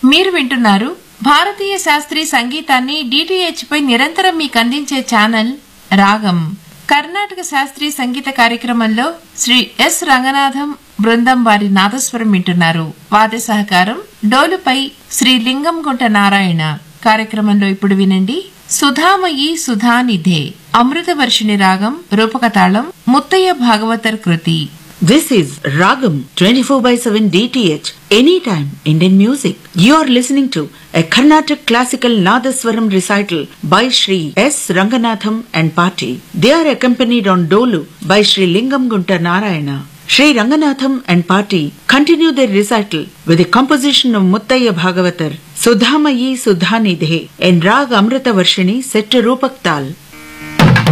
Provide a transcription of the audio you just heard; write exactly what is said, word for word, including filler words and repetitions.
మీరు వింటున్నారు భారతీయ శాస్త్రీయ సంగీతాన్ని డిటిహెచ్ పై నిరంతరం మీకు అందించే ఛానల్ రాగం. కర్ణాటక శాస్త్రీయ సంగీత కార్యక్రమంలో శ్రీ ఎస్ రంగనాథం బృందం వారి నాదస్వరం వింటున్నారు. వాద్య సహకారం డోలుపై శ్రీ లింగంగుంట నారాయణ. కార్యక్రమంలో ఇప్పుడు వినండి సుధామయీ సుధానిధే అమృతవర్షిణి రాగం రూపకతాళం ముత్తయ్య భాగవతర్ కృతి. This is Ragam twenty-four by seven D T H Anytime Indian Music. You are listening to a Carnatic classical Nadaswaram recital by Shri S. Ranganatham and Party. They are accompanied on Dolu by Shri Lingam Gunta Narayana. Shri Ranganatham and Party continue their recital with a composition of Muttaya Bhagavatar, Sudhamayi Sudhanidhe, and Rag Amrita Varshini set to Rupak Tal.